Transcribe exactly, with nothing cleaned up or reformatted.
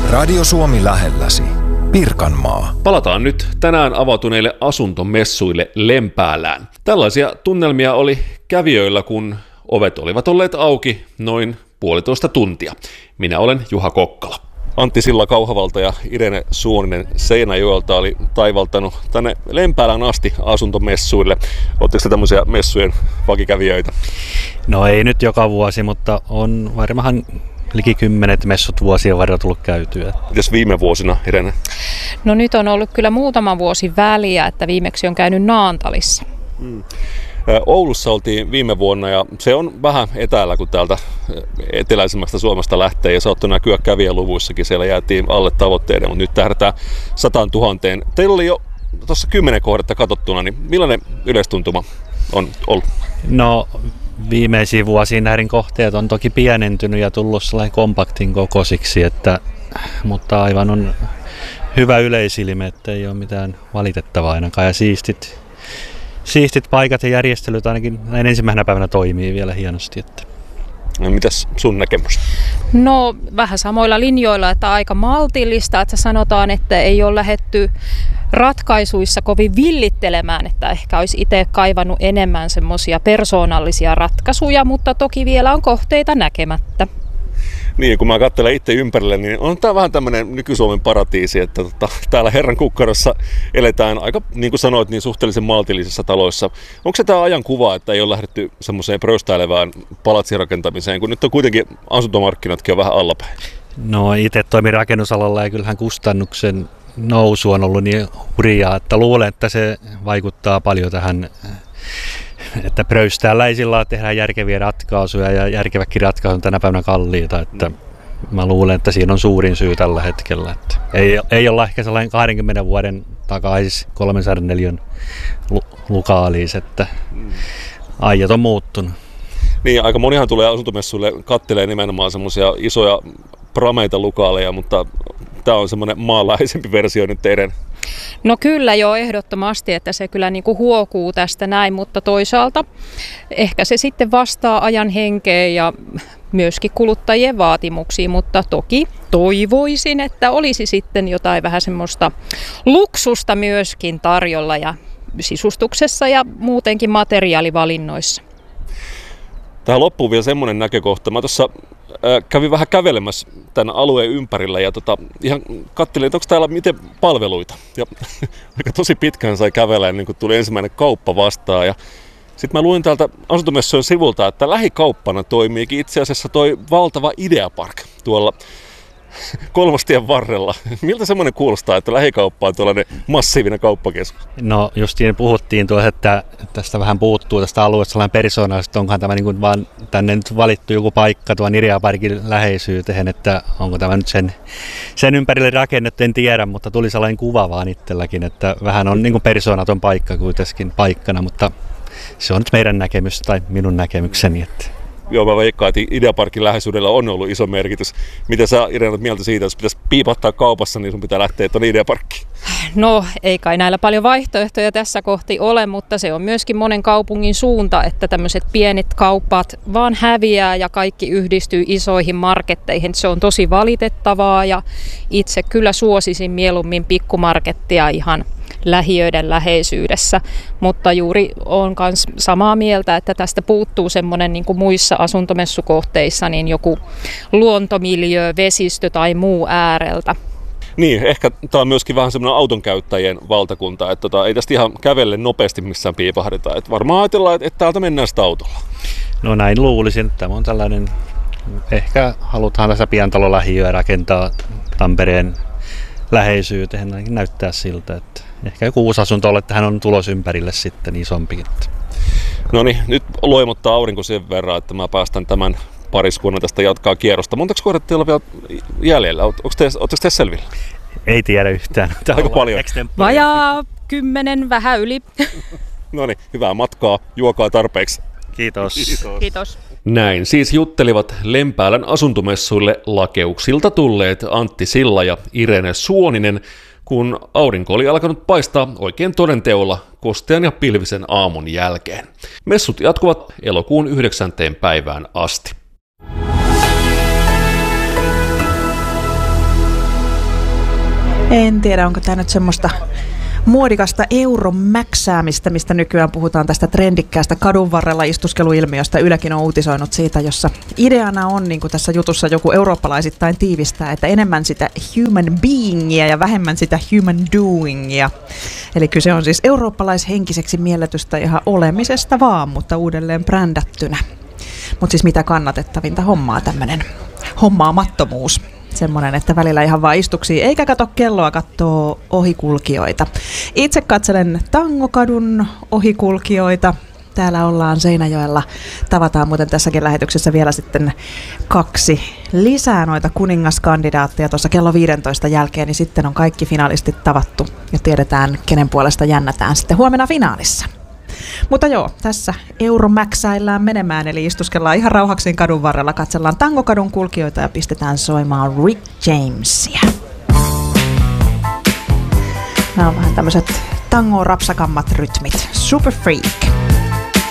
Radio Suomi lähelläsi. Pirkanmaa. Palataan nyt tänään avautuneille asuntomessuille Lempäälään. Tällaisia tunnelmia oli kävijöillä, kun ovet olivat olleet auki noin puolitoista tuntia. Minä olen Juha Kokkala. Antti Silla Kauhavalta ja Irene Suoninen Seinäjoelta oli taivaltanut tänne Lempäälään asti asuntomessuille. Oletteko te tämmöisiä messujen vakikävijöitä? No ei nyt joka vuosi, mutta on varmaan liki kymmenet messut vuosien varrella tullut käytyä. Mites viime vuosina, Irene? No nyt on ollut kyllä muutama vuosi väliä, että viimeksi on käynyt Naantalissa. Hmm. Oulussa oltiin viime vuonna ja se on vähän etäällä, kun täältä eteläisemmästä Suomesta lähtee ja saattoi näkyä kävijäluvuissakin. Siellä jäätiin alle tavoitteiden, mutta nyt tähdätään sataan tuhanteen. Teillä oli jo tuossa kymmenen kohdetta katsottuna, niin millainen yleistuntuma on ollut? No viimeisiin vuosiin näiden kohteet on toki pienentynyt ja tullut sellainen kompaktin kokoisiksi, että, mutta aivan on hyvä yleisilme, että ei ole mitään valitettavaa ainakaan ja siistit. Siistit paikat ja järjestelyt ainakin näin ensimmäisenä päivänä toimii vielä hienosti. Että. No, mitäs sun näkemys? No vähän samoilla linjoilla, että aika maltillista, että sanotaan, että ei ole lähdetty ratkaisuissa kovin villittelemään, että ehkä olisi itse kaivannut enemmän semmoisia persoonallisia ratkaisuja, mutta toki vielä on kohteita näkemättä. Niin, kun mä katselen itse ympärille, niin on tää vähän tämmöinen nyky-Suomen paratiisi, että tota, täällä Herran kukkarossa eletään aika, niin kuin sanoit, niin suhteellisen maltillisissa taloissa. Onko se tämä ajan kuva, että ei ole lähdetty semmoiseen pröystäilevään palatsirakentamiseen, kun nyt on kuitenkin asuntomarkkinatkin on vähän allapäin? No itse toimin rakennusalalla ja kyllähän kustannuksen nousu on ollut niin hurjaa, että luulen, että se vaikuttaa paljon tähän, että pröystäälläisillä tehdään järkeviä ratkaisuja ja järkeväkin ratkaisu on tänä päivänä kalliita, että mä luulen, että siinä on suurin syy tällä hetkellä. Että ei, ei olla ehkä sellainen kahdenkymmenen vuoden takaisin kolmensadan neliön lukaaliis, että ajat on muuttunut. Niin, aika monihan tulee asuntomessuille, kattelee nimenomaan semmoisia isoja prameita lukaaleja, mutta tämä on semmoinen maanläheisempi versio nyt teidän. No kyllä jo ehdottomasti, että se kyllä niin kuin huokuu tästä näin, mutta toisaalta ehkä se sitten vastaa ajan henkeä ja myöskin kuluttajien vaatimuksiin, mutta toki toivoisin, että olisi sitten jotain vähän semmoista luksusta myöskin tarjolla ja sisustuksessa ja muutenkin materiaalivalinnoissa. Tähän loppuun vielä semmoinen näkökohta. Mä tuossa äh, kävin vähän kävelemässä tämän alueen ympärillä ja tota, ihan katselin, että onko täällä miten palveluita. Ja aika tosi pitkään sai kävellä ennen kuin tuli ensimmäinen kauppa vastaan. Ja sitten mä luin täältä asuntomessujen sivulta, että lähikauppana toimiikin itse asiassa toi valtava Ideapark tuolla Kolmostien varrella. Miltä semmoinen kuulostaa, että lähikauppa on tuollainen massiivinen kauppakeskus? No justiin puhuttiin tuossa, että tästä vähän puuttuu tästä alueesta sellainen persoonallista, onkohan tämä niin kuin vaan tänne nyt valittu joku paikka tuon Ideaparkin läheisyyteen, että onko tämä nyt sen, sen ympärille rakennettu, en tiedä, mutta tuli sellainen kuva vaan itselläkin, että vähän on niin kuin persoonaton paikka kuitenkin paikkana, mutta se on nyt meidän näkemys tai minun näkemykseni, että joo, mä veikkaan, että Ideaparkin läheisyydellä on ollut iso merkitys. Miten sä, Irene, olet mieltä siitä, jos pitäisi piipahtaa kaupassa, niin sun pitää lähteä tuonne Ideaparkkiin? No, ei kai näillä paljon vaihtoehtoja tässä kohti ole, mutta se on myöskin monen kaupungin suunta, että tämmöiset pienet kaupat vaan häviää ja kaikki yhdistyy isoihin marketteihin. Se on tosi valitettavaa ja itse kyllä suosisin mieluummin pikkumarkettia ihan lähiöiden läheisyydessä, mutta juuri olen myös samaa mieltä, että tästä puuttuu semmoinen niin kuin muissa asuntomessukohteissa niin joku luontomiljö, vesistö tai muu ääreltä. Niin, ehkä tämä on myöskin vähän semmoinen auton käyttäjien valtakunta, että tota, ei tästä ihan kävelle nopeasti missään piipahdeta. Et varmaan ajatellaan, että, että täältä mennään sitä autolla. No näin luulisin, että tämä on tällainen, ehkä halutaan tässä pientalolähiöä rakentaa Tampereen läheisyyteen, ainakin näyttää siltä, että ehkä joku uusi asunto ole, että hän on tulos ympärille sitten isompikin. No niin, nyt loimottaa aurinko sen verran, että mä päästän tämän pariskunnan tästä jatkaa kierrosta. Montako kohdetta teillä on vielä jäljellä? Oletteko te selvillä? Ei tiedä yhtään. Aika paljon. Vajaa kymmenen, vähän yli. No niin, hyvää matkaa, juokaa tarpeeksi. Kiitos. Kiitos. Kiitos. Näin siis juttelivat Lempäälän asuntomessuille lakeuksilta tulleet Antti Silla ja Irene Suoninen, kun aurinko oli alkanut paistaa oikein todenteolla kostean ja pilvisen aamun jälkeen. Messut jatkuvat elokuun yhdeksänteen päivään asti. En tiedä, onko tämä nyt semmoista muodikasta euromäksäämistä, mistä nykyään puhutaan tästä trendikkäästä kadun varrella istuskeluilmiöstä. Ylekin on uutisoinut siitä, jossa ideana on, niin kuin tässä jutussa joku eurooppalaisittain tiivistää, että enemmän sitä human beingia ja vähemmän sitä human doingia. Eli kyse on siis eurooppalaishenkiseksi mielletystä ihan olemisesta vaan, mutta uudelleen brändättynä. Mutta siis mitä kannatettavinta hommaa tämmöinen hommaamattomuus. Semmoinen, että välillä ihan vaan istuksii, eikä kato kelloa, katsoo ohikulkijoita. Itse katselen Tangokadun ohikulkijoita. Täällä ollaan Seinäjoella. Tavataan muuten tässäkin lähetyksessä vielä sitten kaksi lisää noita kuningaskandidaatteja tuossa kello viidentoista jälkeen, niin sitten on kaikki finalistit tavattu ja tiedetään, kenen puolesta jännätään sitten huomenna finaalissa. Mutta joo, tässä euromäksäillään menemään, eli istuskellaan ihan rauhaksiin kadun varrella, katsellaan Tangokadun kulkijoita ja pistetään soimaan Rick Jamesia. Nämä on vähän tämmöiset tango-rapsakammat rytmit. Super Freak.